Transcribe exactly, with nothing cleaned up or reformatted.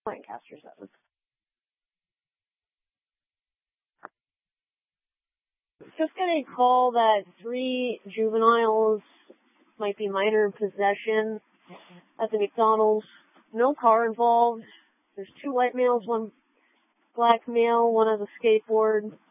Lancaster seven. Just getting a call that three juveniles might be minor possession at the McDonald's. No car involved. There's two white males, one black male, one has a skateboard.